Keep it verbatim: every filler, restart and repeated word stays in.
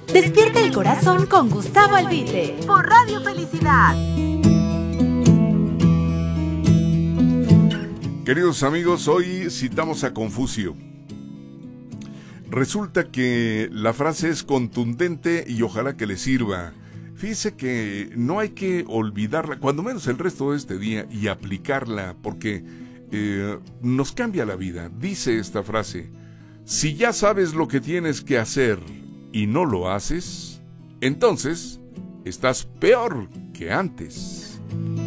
Despierta el corazón con Gustavo Albite por Radio Felicidad. Queridos amigos, hoy citamos a Confucio. Resulta que la frase es contundente y ojalá que le sirva. Fíjese que no hay que olvidarla, cuando menos el resto de este día, y aplicarla, porque eh, nos cambia la vida. Dice esta frase: si ya sabes lo que tienes que hacer y no lo haces, entonces estás peor que antes.